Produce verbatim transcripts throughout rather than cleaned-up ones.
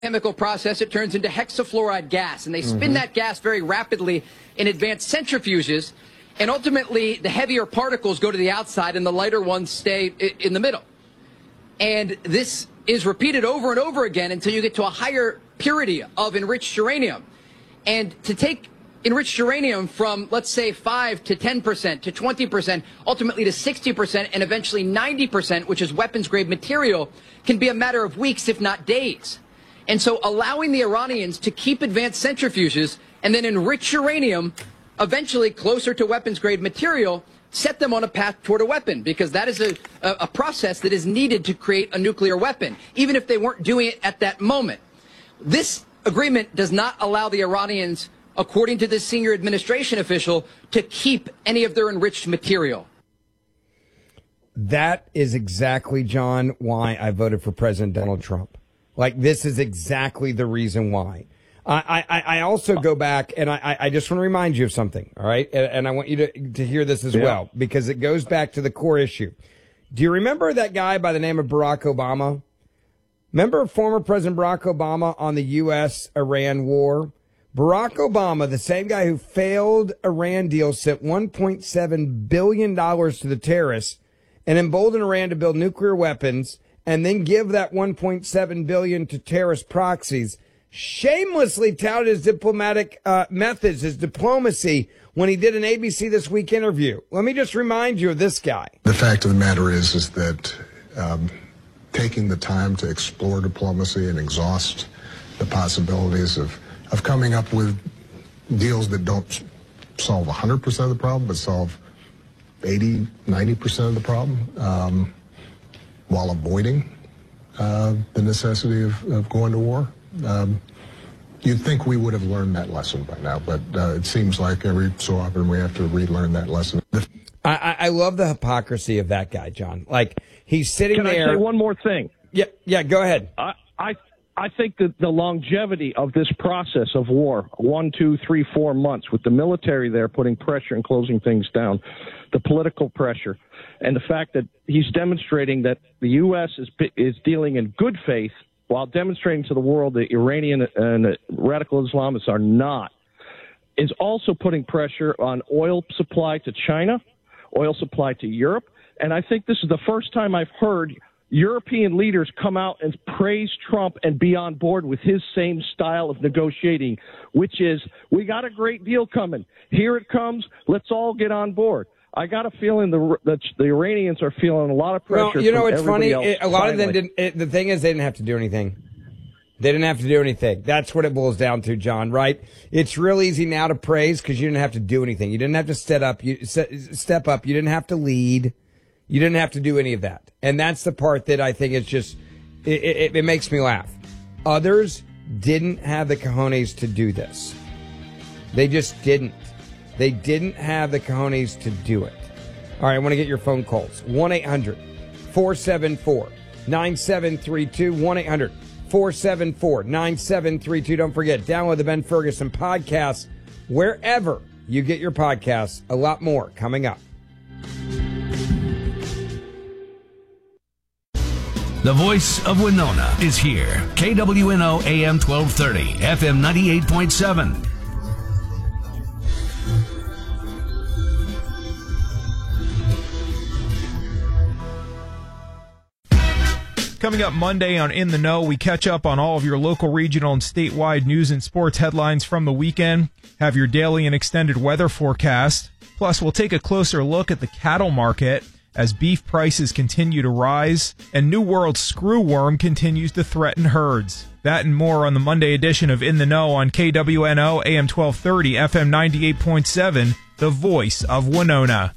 chemical process, it turns into hexafluoride gas, and they spin Mm-hmm. that gas very rapidly in advanced centrifuges, and ultimately the heavier particles go to the outside and the lighter ones stay i- in the middle. And this is repeated over and over again until you get to a higher purity of enriched uranium. And to take enriched uranium from, let's say, five to ten percent to twenty percent, ultimately to sixty percent, and eventually ninety percent, which is weapons-grade material, can be a matter of weeks, if not days. And so allowing the Iranians to keep advanced centrifuges and then enrich uranium, eventually closer to weapons-grade material, set them on a path toward a weapon, because that is a, a, a process that is needed to create a nuclear weapon, even if they weren't doing it at that moment. This agreement does not allow the Iranians, according to this senior administration official, to keep any of their enriched material. That is exactly, John, why I voted for President Donald Trump. Like, this is exactly the reason why. I, I, I also go back, and I, I just want to remind you of something, all right? And, and I want you to, to hear this as Yeah. well, because it goes back to the core issue. Do you remember that guy by the name of Barack Obama? Remember former President Barack Obama on the U S Iran war? Barack Obama, the same guy who failed Iran deal, sent one point seven billion dollars to the terrorists and emboldened Iran to build nuclear weapons and then give that one point seven billion dollars to terrorist proxies, shamelessly touted his diplomatic uh, methods, his diplomacy, when he did an A B C This Week interview. Let me just remind you of this guy. The fact of the matter is, is that um, taking the time to explore diplomacy and exhaust the possibilities of, of coming up with deals that don't solve one hundred percent of the problem, but solve eighty, ninety percent of the problem, um, while avoiding uh, the necessity of, of going to war. Um, you'd think we would have learned that lesson by now, but uh, it seems like every so often we have to relearn that lesson. I, I love the hypocrisy of that guy, John. Like, he's sitting Can there. I say one more thing? Yeah, yeah, go ahead. I, I I think that the longevity of this process of war, one, two, three, four months, with the military there putting pressure and closing things down, the political pressure, and the fact that he's demonstrating that the U S is is dealing in good faith while demonstrating to the world that Iranian and radical Islamists are not, is also putting pressure on oil supply to China, oil supply to Europe. And I think this is the first time I've heard European leaders come out and praise Trump and be on board with his same style of negotiating, which is, we got a great deal coming. Here it comes. Let's all get on board. I got a feeling the the, the Iranians are feeling a lot of pressure. Well, you know, from it's funny. everybody else, It, a lot of them finally. didn't. It, the thing is, they didn't have to do anything. They didn't have to do anything. That's what it boils down to, John, right? It's real easy now to praise because you didn't have to do anything. You didn't have to step up. You step up. You didn't have to lead. You didn't have to do any of that. And that's the part that I think is just, it, it, it makes me laugh. Others didn't have the cojones to do this. They just didn't. They didn't have the cojones to do it. All right, I want to get your phone calls. one eight hundred four seven four nine seven three two. one eight hundred four seven four nine seven three two. Don't forget, download the Ben Ferguson podcast wherever you get your podcasts. A lot more coming up. The voice of Winona is here. K W N O A M twelve thirty, F M ninety-eight point seven. Coming up Monday on In the Know, we catch up on all of your local, regional, and statewide news and sports headlines from the weekend, have your daily and extended weather forecast. Plus, we'll take a closer look at the cattle market as beef prices continue to rise and New World screwworm continues to threaten herds. That and more on the Monday edition of In the Know on K W N O A M twelve thirty, F M ninety-eight point seven, the voice of Winona.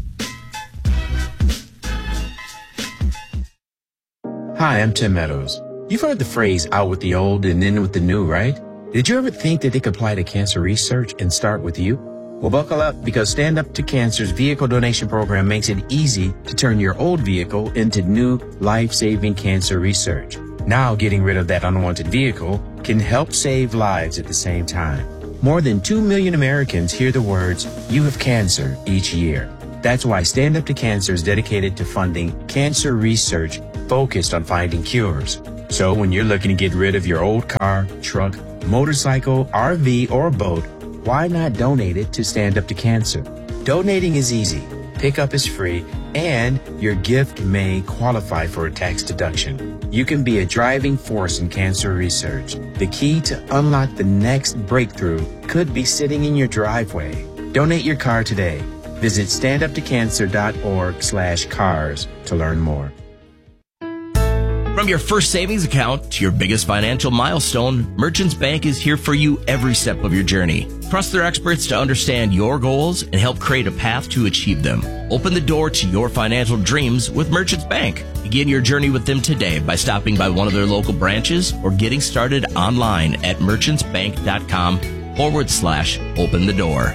Hi, I'm Tim Meadows. You've heard the phrase out with the old and in with the new, right? Did you ever think that they could apply to cancer research and start with you? Well, buckle up, because Stand Up to Cancer's vehicle donation program makes it easy to turn your old vehicle into new life-saving cancer research. Now, getting rid of that unwanted vehicle can help save lives at the same time. More than two million Americans hear the words, "You have cancer," each year. That's why Stand Up to Cancer is dedicated to funding cancer research focused on finding cures. So when you're looking to get rid of your old car, truck, motorcycle, R V, or boat, why not donate it to Stand Up to Cancer? Donating is easy, pickup is free, and your gift may qualify for a tax deduction. You can be a driving force in cancer research. The key to unlock the next breakthrough could be sitting in your driveway. Donate your car today. Visit standuptocancer.org slash cars to learn more. From your first savings account to your biggest financial milestone, Merchants Bank is here for you every step of your journey. Trust their experts to understand your goals and help create a path to achieve them. Open the door to your financial dreams with Merchants Bank. Begin your journey with them today by stopping by one of their local branches or getting started online at merchantsbank.com forward slash open the door.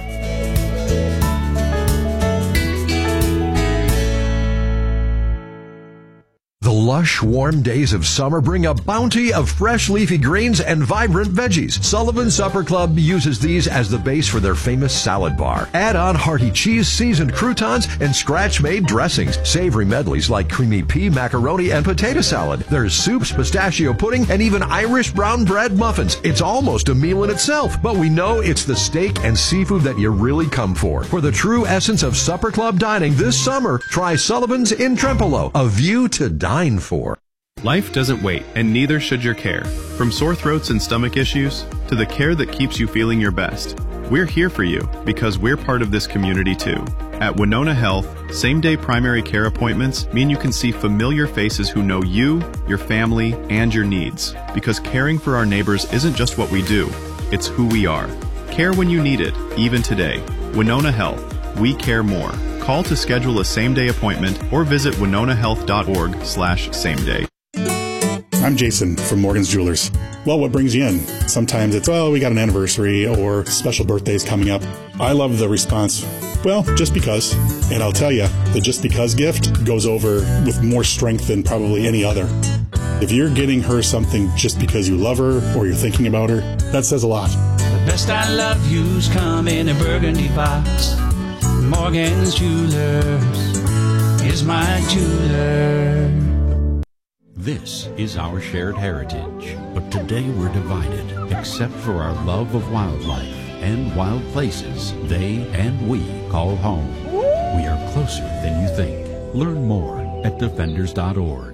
The lush, warm days of summer bring a bounty of fresh leafy greens and vibrant veggies. Sullivan Supper Club uses these as the base for their famous salad bar. Add on hearty cheese, seasoned croutons, and scratch-made dressings. Savory medleys like creamy pea, macaroni, and potato salad. There's soups, pistachio pudding, and even Irish brown bread muffins. It's almost a meal in itself, but we know it's the steak and seafood that you really come for. For the true essence of Supper Club dining this summer, try Sullivan's in Trempealeau, a view to dine for. Life doesn't wait, and neither should your care. From sore throats and stomach issues to the care that keeps you feeling your best, we're here for you because we're part of this community too. At Winona Health, same-day primary care appointments mean you can see familiar faces who know you, your family, and your needs. Because caring for our neighbors isn't just what we do, it's who we are. Care when you need it, even today. Winona Health. We care more. Call to schedule a same-day appointment or visit winonahealth.org slash same-day. I'm Jason from Morgan's Jewelers. Well, what brings you in? Sometimes it's, well, we got an anniversary or special birthdays coming up. I love the response, well, just because. And I'll tell you, the just because gift goes over with more strength than probably any other. If you're getting her something just because you love her or you're thinking about her, that says a lot. The best I love you's come in a burgundy box. Morgan's Jewelers is my jeweler. This is our shared heritage, but today we're divided, except for our love of wildlife and wild places they and we call home. We are closer than you think. Learn more at defenders dot org.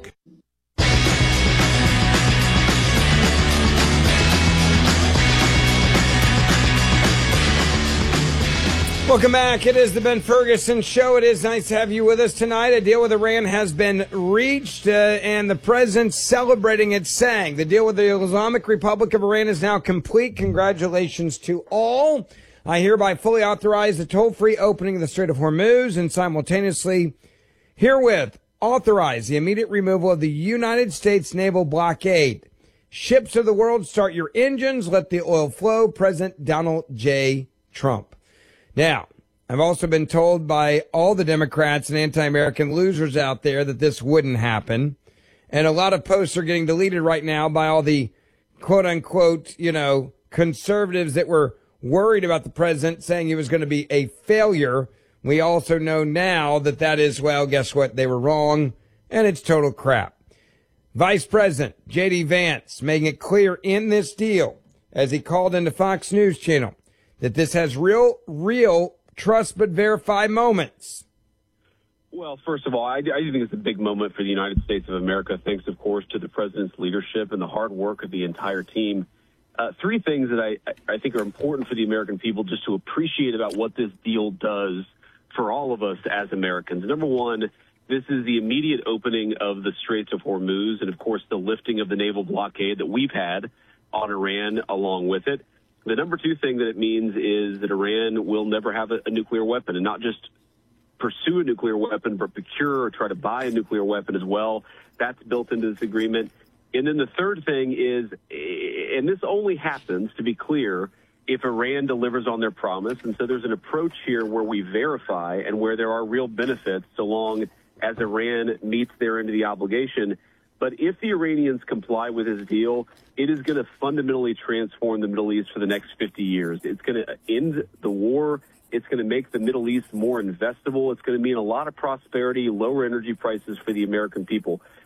Welcome back. It is the Ben Ferguson Show. It is nice to have you with us tonight. A deal with Iran has been reached, uh, and the president's celebrating it, saying the deal with the Islamic Republic of Iran is now complete. Congratulations to all. I hereby fully authorize the toll-free opening of the Strait of Hormuz and simultaneously herewith authorize the immediate removal of the United States naval blockade. Ships of the world, start your engines. Let the oil flow. President Donald J. Trump. Now, I've also been told by all the Democrats and anti-American losers out there that this wouldn't happen. And a lot of posts are getting deleted right now by all the quote-unquote, you know, conservatives that were worried about the president saying he was going to be a failure. We also know now that that is, well, guess what? They were wrong, and it's total crap. Vice President J D Vance making it clear in this deal, as he called into Fox News Channel, that this has real, real trust but verify moments. Well, first of all, I, I do think it's a big moment for the United States of America, thanks, of course, to the president's leadership and the hard work of the entire team. Uh, three things that I, I think are important for the American people just to appreciate about what this deal does for all of us as Americans. Number one, this is the immediate opening of the Straits of Hormuz and, of course, the lifting of the naval blockade that we've had on Iran along with it. The number two thing that it means is that Iran will never have a, a nuclear weapon, and not just pursue a nuclear weapon, but procure or try to buy a nuclear weapon as well. That's built into this agreement. And then the third thing is, and this only happens, to be clear, if Iran delivers on their promise. And so there's an approach here where we verify and where there are real benefits so long as Iran meets their end of the obligation. But if the Iranians comply with this deal, it is going to fundamentally transform the Middle East for the next fifty years. It's going to end the war. It's going to make the Middle East more investable. It's going to mean a lot of prosperity, lower energy prices for the American people.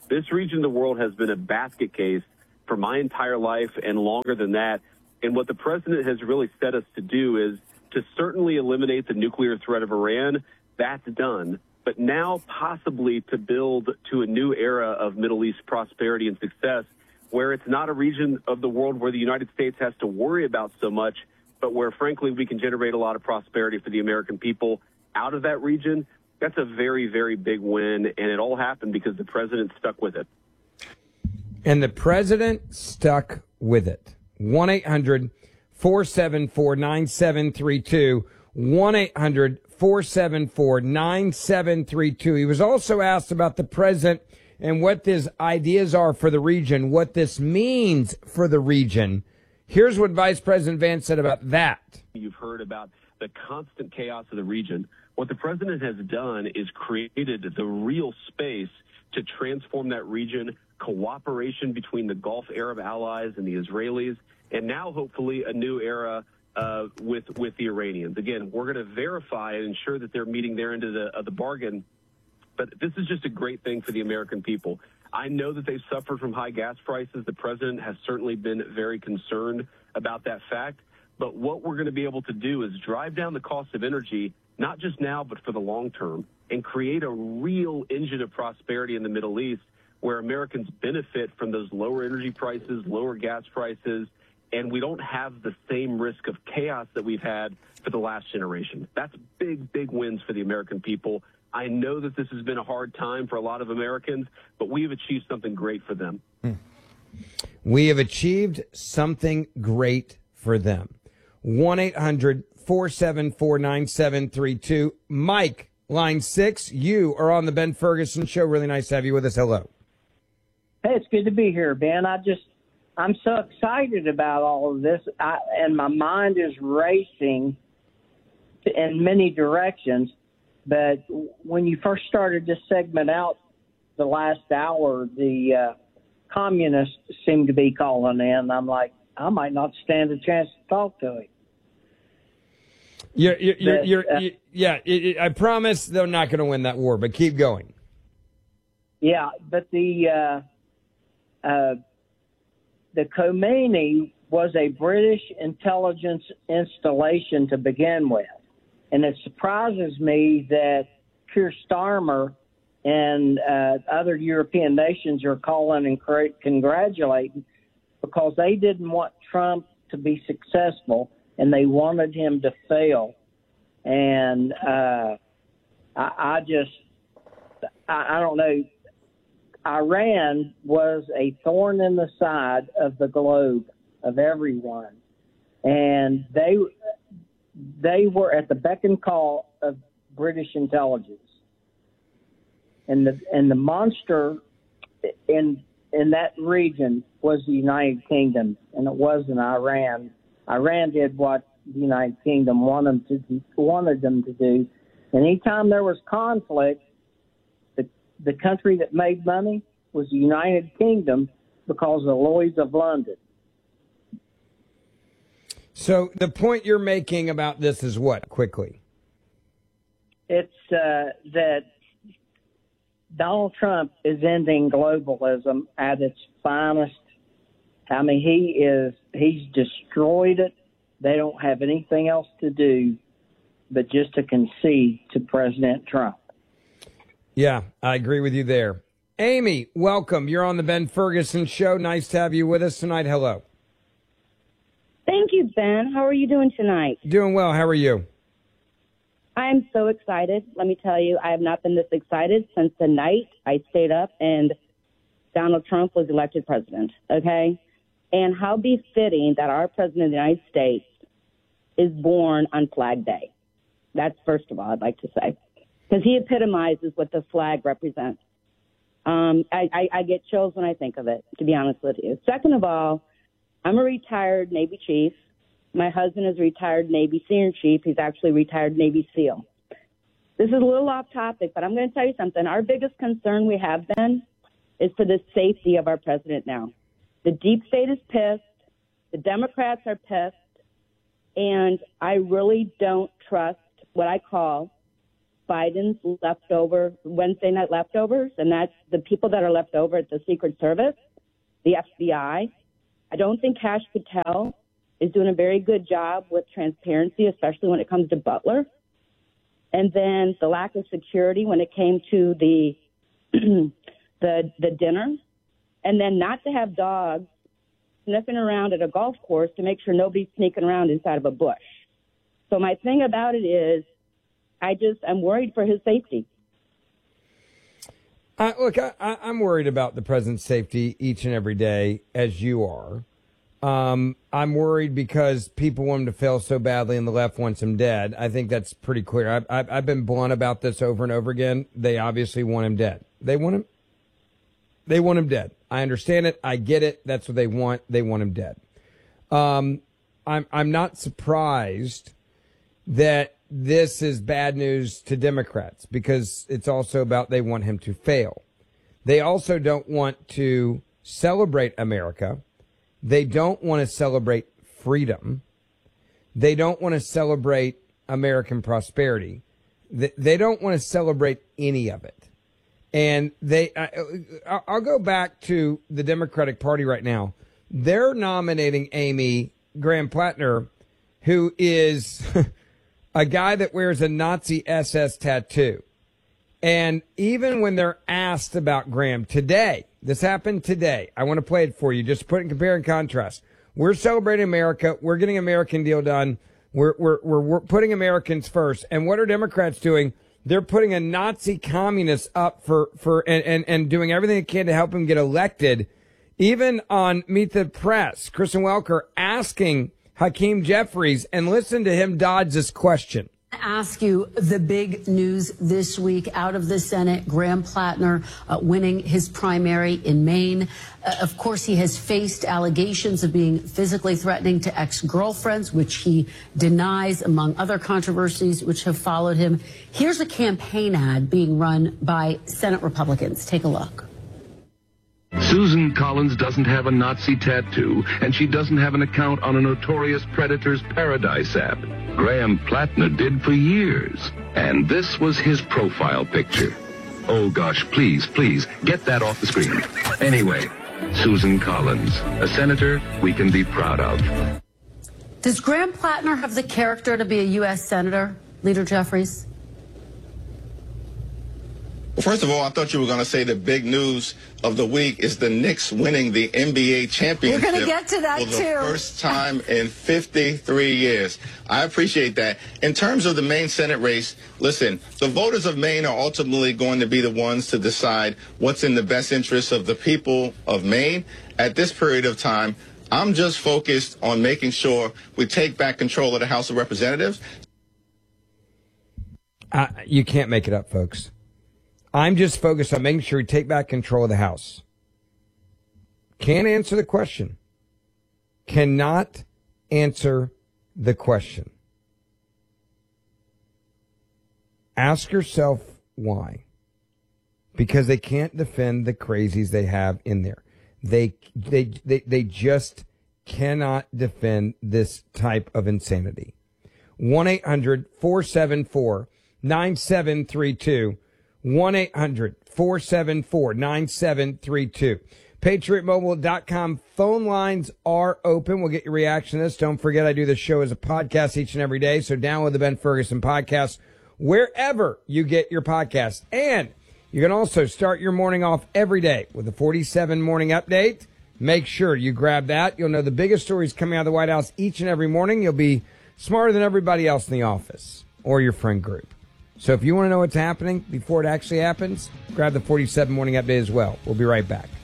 This region of the world has been a basket case for my entire life and longer than that. And what the president has really set us to do is to certainly eliminate the nuclear threat of Iran. That's done. But now possibly to build to a new era of Middle East prosperity and success, where it's not a region of the world where the United States has to worry about so much, but where, frankly, we can generate a lot of prosperity for the American people out of that region. That's a very, very big win, and it all happened because the president stuck with it. And the president stuck with it. one eight hundred four seven four nine seven three two. one eight hundred four seven four nine seven three two. He was also asked about the president and what his ideas are for the region, what this means for the region. Here's what Vice President Vance said about that. You've heard about the constant chaos of the region. What the president has done is created the real space to transform that region, cooperation between the Gulf Arab allies and the Israelis, and now hopefully a new era uh, with with the Iranians. Again, we're going to verify and ensure that they're meeting their end of the, of the bargain. But this is just a great thing for the American people. I know that they've suffered from high gas prices. The president has certainly been very concerned about that fact. But what we're going to be able to do is drive down the cost of energy, not just now, but for the long term, and create a real engine of prosperity in the Middle East where Americans benefit from those lower energy prices, lower gas prices, and we don't have the same risk of chaos that we've had for the last generation. That's big, big wins for the American people. I know that this has been a hard time for a lot of Americans, but we have achieved something great for them. We have achieved something great for them. one eight hundred four seven four nine seven three two. Mike, line six, you are on the Ben Ferguson Show. Really nice to have you with us. Hello. Hey, it's good to be here, Ben. I just, I'm so excited about all of this, I, and my mind is racing in many directions. But when you first started this segment out the last hour, the uh, communists seemed to be calling in. I'm like, I might not stand a chance to talk to him. You're, you're, you're, But, you're, uh, you yeah, it, it, I promise they're not going to win that war, but keep going. Yeah, but the uh, uh, the Khomeini was a British intelligence installation to begin with. And it surprises me that Keir Starmer and uh, other European nations are calling and cra- congratulating because they didn't want Trump to be successful and they wanted him to fail. And uh, I, I just, I, I don't know, Iran was a thorn in the side of the globe of everyone. And they... They were at the beck and call of British intelligence, and the and the monster in in that region was the United Kingdom, and it wasn't Iran. Iran did what the United Kingdom wanted them to wanted them to do. And anytime there was conflict, the the country that made money was the United Kingdom because of Lloyd's of London. So the point you're making about this is what, quickly? It's uh, that Donald Trump is ending globalism at its finest. I mean, he is, he's destroyed it. They don't have anything else to do but just to concede to President Trump. Yeah, I agree with you there. Amy, welcome. You're on the Ben Ferguson Show. Nice to have you with us tonight. Hello. Thank you, Ben. How are you doing tonight? Doing well. How are you? I'm so excited. Let me tell you, I have not been this excited since the night I stayed up and Donald Trump was elected president, okay? And how befitting that our president of the United States is born on Flag Day. That's first of all, I'd like to say, because he epitomizes what the flag represents. Um, I, I, I get chills when I think of it, to be honest with you. Second of all, I'm a retired Navy chief. My husband is a retired Navy senior chief. He's actually a retired Navy SEAL. This is a little off topic, but I'm going to tell you something. Our biggest concern we have been is for the safety of our president now. The deep state is pissed. The Democrats are pissed. And I really don't trust what I call Biden's leftover Wednesday night leftovers, and that's the people that are left over at the Secret Service, the F B I. I don't think Kash Patel is doing a very good job with transparency, especially when it comes to Butler. And then the lack of security when it came to the the the dinner, and then not to have dogs sniffing around at a golf course to make sure nobody's sneaking around inside of a bush. So my thing about it is, I just I'm worried for his safety. Uh, look, I, I, I'm worried about the president's safety each and every day, as you are. Um, I'm worried because people want him to fail so badly and the left wants him dead. I think that's pretty clear. I've, I've, I've been blunt about this over and over again. They obviously want him dead. They want him. They want him dead. I understand it. I get it. That's what they want. They want him dead. Um, I'm, I'm not surprised that this is bad news to Democrats because it's also about they want him to fail. They also don't want to celebrate America. They don't want to celebrate freedom. They don't want to celebrate American prosperity. They don't want to celebrate any of it. And they, I, I'll go back to the Democratic Party right now. They're nominating Amy Graham-Plattner, who is a guy that wears a Nazi S S tattoo. And even when they're asked about Graham today, this happened today. I want to play it for you. Just put it in compare and contrast. We're celebrating America. We're getting American deal done. We're, we're, we're, we're putting Americans first. And what are Democrats doing? They're putting a Nazi communist up for, for, and, and, and doing everything they can to help him get elected. Even on Meet the Press, Kristen Welker asking Hakeem Jeffries, and listen to him dodge this question. Ask you the big news this week out of the Senate. Graham-Plattner uh, winning his primary in Maine. Uh, of course, he has faced allegations of being physically threatening to ex-girlfriends, which he denies, among other controversies which have followed him. Here's a campaign ad being run by Senate Republicans. Take a look. Susan Collins doesn't have a Nazi tattoo, and she doesn't have an account on a notorious predator's Paradise app. Graham-Plattner did for years, and this was his profile picture. Oh gosh, please, please, get that off the screen. Anyway, Susan Collins, a senator we can be proud of. Does Graham-Plattner have the character to be a U S senator, Leader Jeffries? Well, first of all, I thought you were going to say the big news of the week is the Knicks winning the N B A championship. We're going to get to that, for the too. first time in fifty-three years. I appreciate that. In terms of the Maine Senate race, listen, the voters of Maine are ultimately going to be the ones to decide what's in the best interest of the people of Maine. At this period of time, I'm just focused on making sure we take back control of the House of Representatives. Uh, you can't make it up, folks. I'm just focused on making sure we take back control of the House. Can't answer the question. Cannot answer the question. Ask yourself why. Because they can't defend the crazies they have in there. They, they, they, they just cannot defend this type of insanity. one eight hundred four seven four nine seven three two. one eight hundred four seven four nine seven three two. Patriot Mobile dot com phone lines are open. We'll get your reaction to this. Don't forget, I do this show as a podcast each and every day, so download the Ben Ferguson podcast wherever you get your podcast. And you can also start your morning off every day with a forty-seven Morning Update. Make sure you grab that. You'll know the biggest stories coming out of the White House each and every morning. You'll be smarter than everybody else in the office or your friend group. So if you want to know what's happening before it actually happens, grab the forty-seven Morning Update as well. We'll be right back.